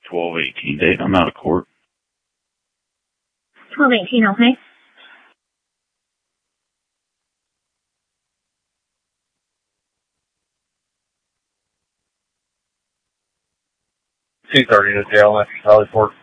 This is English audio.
12/18 date. I'm out of court. 12/18, okay. C30 to jail, after Charlie Ford.